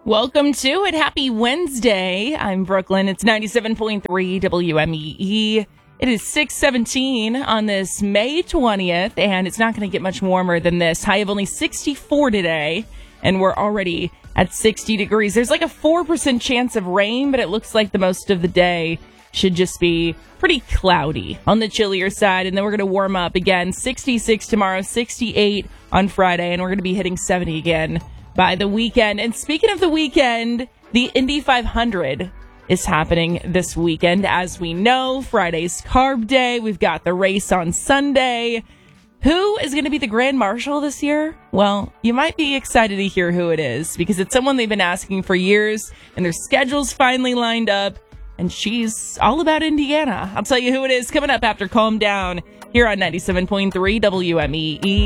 Welcome to it. Happy Wednesday. I'm Brooklyn. It's 97.3 WMEE. It is 6:17 on this May 20th, and it's not going to get much warmer than this. High of only 64 today, and we're already at 60 degrees. There's like a 4% chance of rain, but it looks like the most of the day should just be pretty cloudy on the chillier side, and then we're going to warm up again. 66 tomorrow, 68 on Friday, and we're going to be hitting 70 again by the weekend. And speaking of the weekend, the Indy 500 is happening this weekend. As we know, Friday's Carb Day. We've got the race on Sunday. Who is going to be the Grand Marshal this year? Well, you might be excited to hear who it is, because it's someone they've been asking for years, and their schedule's finally lined up, and she's all about Indiana. I'll tell you who it is coming up after Calm Down here on 97.3 WMEE.